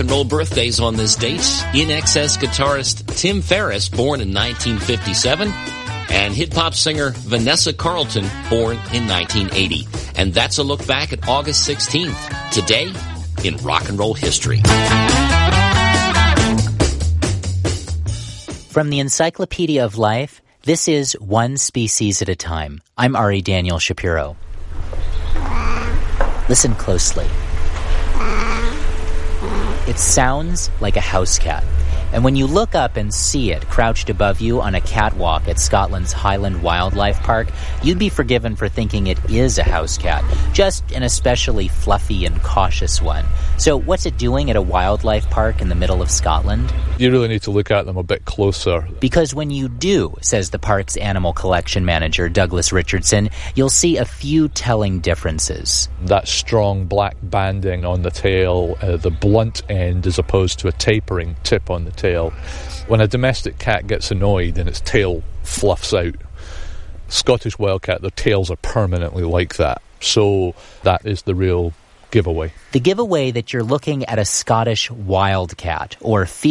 and roll birthdays on this date. In Excess guitarist Tim Ferriss, born in 1957, and hip-hop singer Vanessa Carlton, born in 1980. And that's a look back at August 16th, today in rock and roll history. From the Encyclopedia of Life, this is One Species at a Time. I'm Ari Daniel Shapiro. Listen closely. It sounds like a house cat. And when you look up and see it crouched above you on a catwalk at Scotland's Highland Wildlife Park, you'd be forgiven for thinking it is a house cat, just an especially fluffy and cautious one. So what's it doing at a wildlife park in the middle of Scotland? You really need to look at them a bit closer. Because when you do, says the park's animal collection manager, Douglas Richardson, you'll see a few telling differences. That strong black banding on the tail, the blunt end as opposed to a tapering tip on the tail. When a domestic cat gets annoyed and its tail fluffs out, Scottish wildcat, their tails are permanently like that. So that is the real giveaway. The giveaway that you're looking at a Scottish wildcat, or